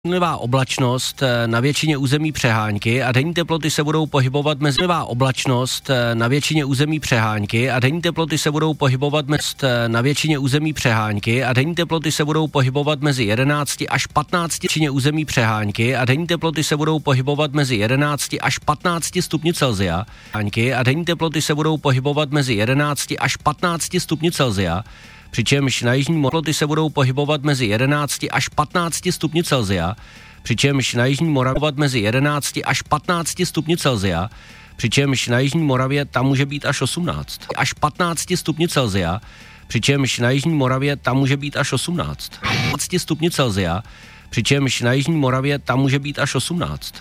Oblačnost na většině území přehánky a denní teploty se budou pohybovat mezi oblačnost na většině území přehánky a denní teploty se budou pohybovat na většině území přehánky a denní teploty se budou pohybovat mezi 11 až 15 většině území přehánky a denní teploty se budou pohybovat mezi 11 až 15 stupni Celsia a denní teploty se budou pohybovat mezi 11 až 15 stupni Celsia. Přičemž na jižní teploty se budou pohybovat mezi 11 až 15 stupni Celsia, přičemž na jižní Moravě mezi 11 až 15 stupni Celsia, přičemž na jižní Moravě tam může být až 18 až 15 stupni Celsia, přičemž na jižní Moravě tam může být až 18 stupni Celsia, přičemž na jižní Moravě tam může být až 18.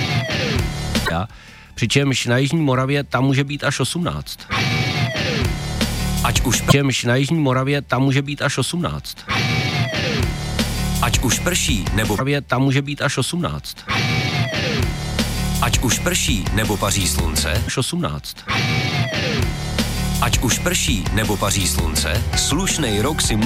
Přičemž na jižní Moravě tam může být až 18. Přičemž na jižní Moravě tam může být až 18. Ať už prší, nebo tam může být až 18. Ať už prší, nebo paří slunce. Až 18. Ať už prší, nebo paří slunce, slušnej rok si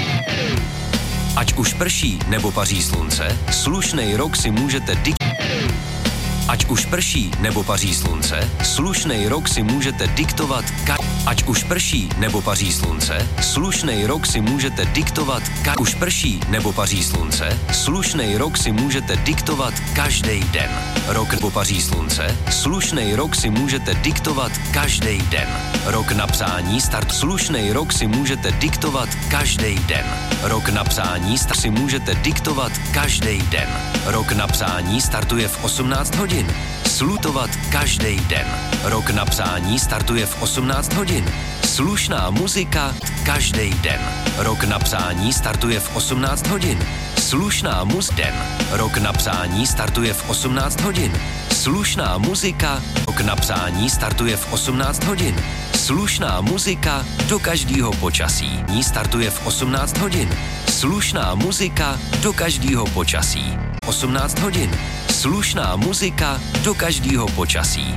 Ať už prší, nebo paří slunce, slušnej rok si můžete Ať už prší, nebo paří slunce, slušnej rok si můžete diktovat Ať už prší, nebo paří slunce, slušnej rok si můžete diktovat Už prší, nebo paří slunce, slušnej rok si můžete diktovat každý den. Rok nebo paří slunce, slušnej rok si můžete diktovat každý den. Rok na psání start, slušnej rok si můžete diktovat každý den. Rok na psání start si můžete diktovat každý den. Rok na psání startuje v 18 hodin. Slutovat každý den. Rok na psání startuje v 18 hodin. Slušná muzika každý den. Rok na psání startuje v 18 hodin. Slušná den. Rok na psání startuje v 18 hodin. Slušná muzika. Rok na psání startuje v 18 hodin. Slušná muzika do každého počasí. Ní startuje v 18 hodin. Slušná muzika do každého počasí. 18 hodin. Slušná muzika do každého počasí.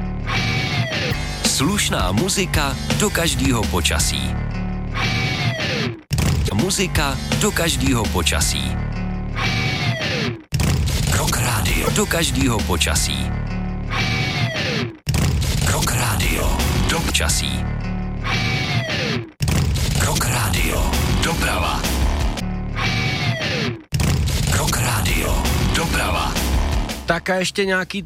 Slušná muzika do každého počasí. Muzika do každého počasí. Rock Radio do každého počasí. Rock Radio do počasí. Rock Radio doprava. Rock Radio doprava. Tak a ještě nějaký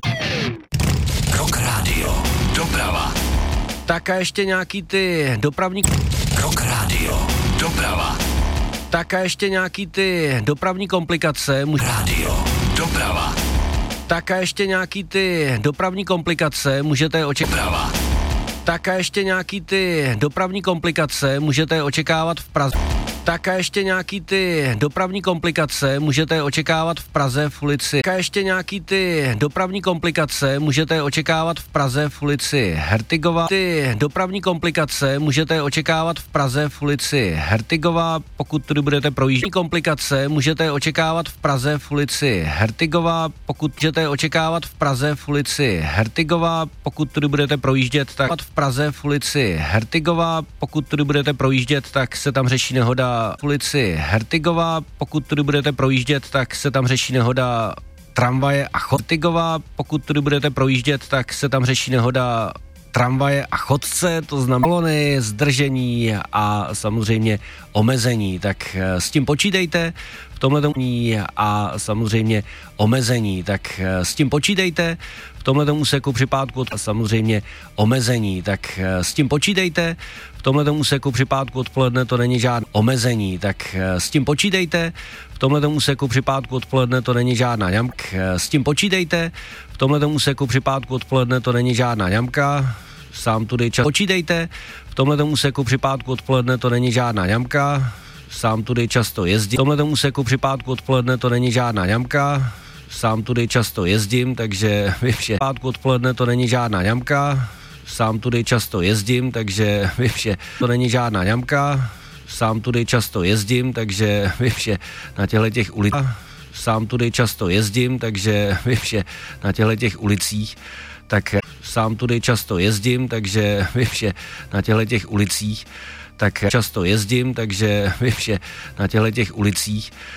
Rock Radio doprava. Tak a ještě nějaký ty dopravní Rock Radio doprava. Tak a ještě nějaký ty dopravní komplikace Radio doprava. Tak a ještě nějaký ty dopravní komplikace můžete očekávat. Tak a ještě nějaký ty dopravní komplikace můžete očekávat v Praze. Tak a ještě nějaký ty dopravní komplikace můžete očekávat v Praze v ulici. Tak a ještě nějaký ty dopravní komplikace můžete očekávat v Praze v ulici Hertigova. Ty dopravní komplikace můžete očekávat v Praze v ulici Hertigova, pokud tudy budete projíždět. Komplikace můžete očekávat v Praze v ulici Hertigova, pokud můžete očekávat v Praze v ulici Hertigova, pokud tudy budete projíždět, tak v Praze v ulici Hertigova, pokud tudy budete projíždět, tak se tam řeší nehoda v ulici Hertigova, pokud tudy budete projíždět, tak se tam řeší nehoda tramvaje a Hertigova, pokud tudy budete projíždět, tak se tam řeší nehoda tramvaje a chodce, to znamená kolony, zdržení a samozřejmě omezení, tak s tím počítejte v tomhletom a samozřejmě omezení, tak s tím počítejte v tomhletom úseku připádku a samozřejmě omezení, tak s tím počítejte v tomhletom úseku připádku odpoledne to není žádné omezení, tak s tím počítejte v tomhletom úseku připádku odpoledne to není žádná ňamka, s tím počítejte v tomhletom úseku připádku odpoledne to není žádná ňamka, sám tudy čas počítejte v tomhletom úseku připádku odpoledne to není žádná ňamka, sám tudy často jezdím, v tomhletom úseku připádku odpoledne to není žádná ňamka, sám tudy často jezdím, takže vím, že připádku odpoledne to není žádná ňamka, sám tudy často jezdím, takže vím, že to není žádná ňamka, sám tudy často jezdím, takže vím, že na těchto ulicích sám tudy často jezdím, takže vím, že na těchto ulicích tak sám tudy často jezdím, takže vím, že na těchto ulicích tak často jezdím, takže vím, že na těchto ulicích